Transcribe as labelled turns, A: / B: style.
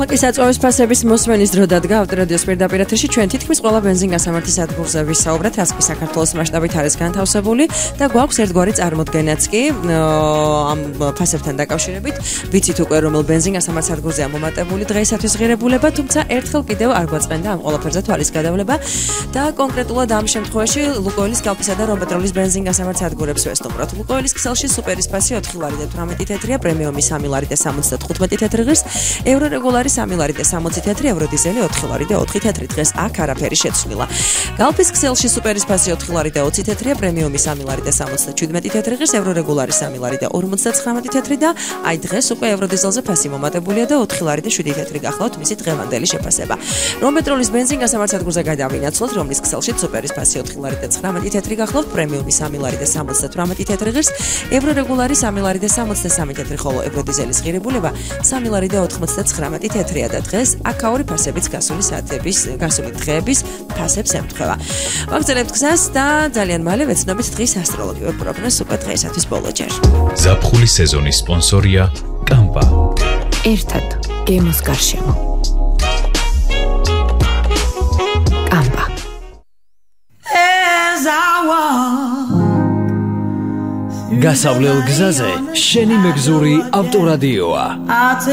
A: კამპის აწვევის ფასების მოსმენის დრო დადგა ავტორადიოს პირდაპირ ეთერში. ჩვენ თითქმის ყველა ბენზინგასამართის ადგილზე ვისაუბრეთ, ასკი საქართველოს მასშტაბით არის განთავსებული და გვაქვს ერთგვარი წარმოდგენაც კი ამ ფასებთან დაკავშირებით. ვიცით უკვე რომელ ბენზინგასამართის ადგილზეა მომატებული დღეისათვის ღირებულება, თუმცა ერთხელ კიდევ არ გვაწყენდა ამ ყველაფერზე თვალის გადავლება და კონკრეტულად ამ შემთხვევაში ლუკოილის კალპისა და რომპეტროლის ბენზინგასამართის ადგილებს ვესტუმროთ. ლუკოილის ქსელში სუპერის ფასი 4 ლარი და 18 თეთრია, პრემიუმი 3 ლარი და 75 თეთრი ღირს, ევრო რეგულარი 3 ლარი და 60 თეთრი, ევრო დიზელი 4 ლარი და 4 თეთრი. დღეს აქ არაფერი შეცვლილა. გალფის ქსელში სუპერის ფასი 4 ლარი და 20 თეთრია, პრემიუმი 3 ლარი და 77 თეთრი ღირს, ევრო რეგულარი 3 ლარი და 59 თეთრი და აი დღეს უკვე ევრო დიზელზე ფასი მომატებულია და 4 ლარი და 7 თეთრი გახლავთ მისი დღევანდელი შეფასება. რომპეტროლის ბენზინგასამართის ადგილზე გადავინაცვლოთ, რომლის ქსელში სუპერის ფასი 4 ლარი და 19 თეთრი გახლავთ, პრემიუმი 3 ლარი და 78 თეთრი ღირს, ევრო რეგულარი 3 ლარი და 63 თეთრი, ხოლო ევრო დიზელის ღირებულება 3 ლარი და 99 თეთრია და დღეს აქაური ფასებიც გასული დღეების ფასებს ემთხვევა. ვაგრძელებთ გზას და ძალიან მალე ვეცნობით დღის ასტროლოგიურ პროგნოზს უკვე დღეისათვის ბოლოჯერ.
B: ზაფხულის სეზონის სპონსორია კამპა.
C: ერთად გემოს გარშემო. კამპა.
D: გასავლელ გზაზე შენი მეგზური ავტორადიოა.